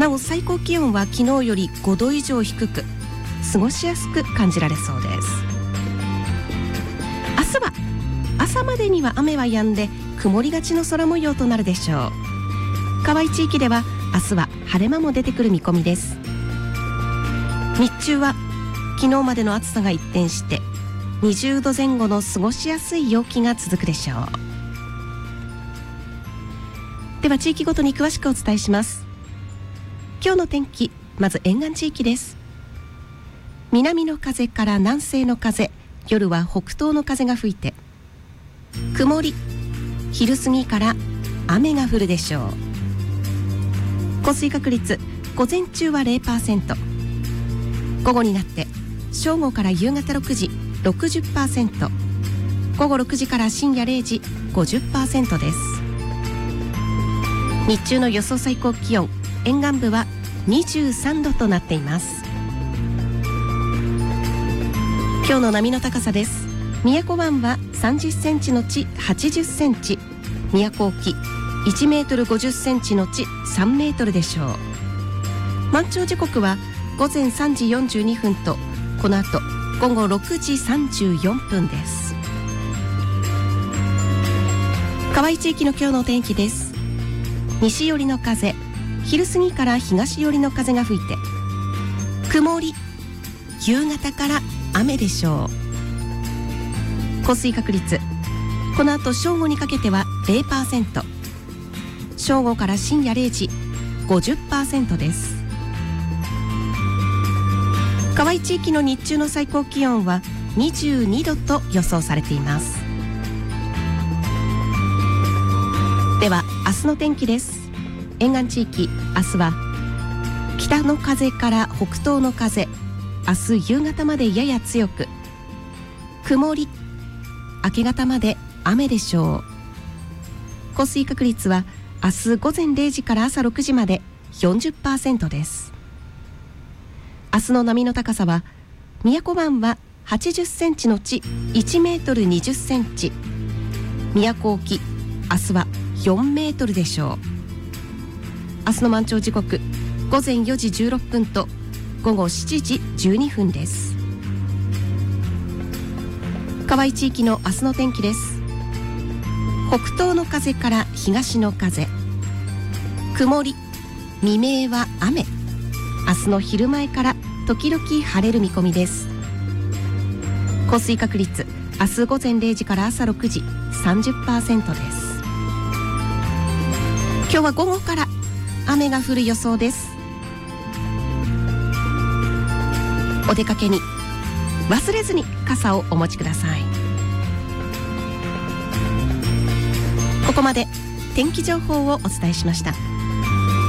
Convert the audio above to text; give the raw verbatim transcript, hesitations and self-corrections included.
なお最高気温は昨日よりごど以上低く過ごしやすく感じられそうです。明日は朝までには雨は止んで曇りがちの空模様となるでしょう。河合地域では明日は晴れ間も出てくる見込みです。日中は昨日までの暑さが一転してにじゅうどぜん後の過ごしやすい陽気が続くでしょう。では地域ごとに詳しくお伝えします。今日の天気、まず沿岸地域です。南の風から南西の風、夜は北東の風が吹いて曇り、昼過ぎから雨が降るでしょう。降水確率、午前中は ゼロパーセント、 午後になって正午から夕方ろくじ ろくじゅっパーセント、 午後ろくじから深夜れいじ ごじゅっパーセント です。日中の予想最高気温、沿岸部はにじゅうさんどとなっています。今日の波の高さです。宮古湾はさんじゅっセンチのちはちじゅっセンチ、宮古沖いちメートルごじゅっセンチのちさんメートルでしょう。満潮時刻は午前さんじよんじゅうにふんとこの後午後ろくじさんじゅうよんぷんです。河合地域の今日の天気です。西寄りの風、昼過ぎから東寄りの風が吹いて曇り、夕方から雨でしょう。降水確率、この後正午にかけては ゼロパーセント、 正午から深夜れいじ ごじゅっパーセント です。河合地域の日中の最高気温はにじゅうにどと予想されています。では明日の天気です。沿岸地域、明日は北の風から北東の風、明日夕方までやや強く曇り、明け方まで雨でしょう。降水確率は明日午前れいじから朝ろくじまで よんじゅっパーセント です。明日の波の高さは宮古湾ははちじゅっセンチのちいちメートルにじゅっセンチ、宮古沖明日はよんメートルでしょう。明日の満潮時刻、午前よじじゅうろっぷんと午後しちじじゅうにふんです。河合地域の明日の天気です。北東の風から東の風、曇り、未明は雨、明日の昼前から時々晴れる見込みです。降水確率、明日午前れいじから朝ろくじ さんじゅっパーセント です。今日は午後から雨が降る予想です。お出かけに忘れずに傘をお持ちください。ここまで天気情報をお伝えしました。